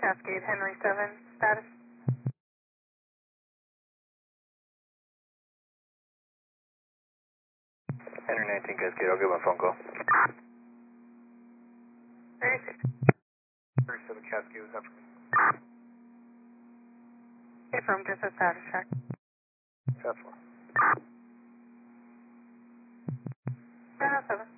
Cascade, Henry 7, status. Henry 19 Cascade, I'll give him a phone call. Henry 6. Henry 7 Cascade, what's up for me? Confirm, just a status check. That's one. 707.